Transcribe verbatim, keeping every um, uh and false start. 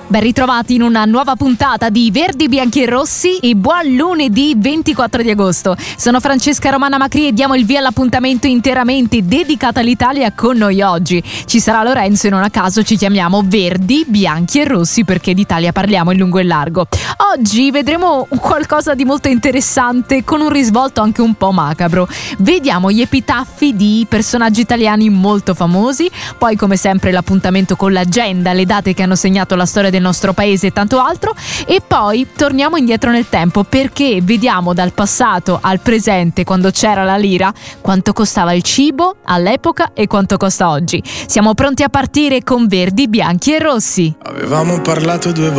Ben ritrovati in una nuova puntata di Verdi, Bianchi e Rossi e buon lunedì ventiquattro di agosto. Sono Francesca Romana Macri e diamo il via all'appuntamento interamente dedicato all'Italia. Con noi oggi ci sarà Lorenzo e non a caso ci chiamiamo Verdi, Bianchi e Rossi perché d'Italia parliamo in lungo e largo. Oggi vedremo qualcosa di molto interessante con un risvolto anche un po' macabro. Vediamo gli epitaffi di personaggi italiani molto famosi, poi come sempre l'appuntamento con l'agenda, le date che hanno segnato la storia del nostro paese e tanto altro, e poi torniamo indietro nel tempo perché vediamo dal passato al presente, quando c'era la lira, quanto costava il cibo all'epoca e quanto costa oggi. Siamo pronti a partire con Verdi, Bianchi e Rossi. Avevamo parlato due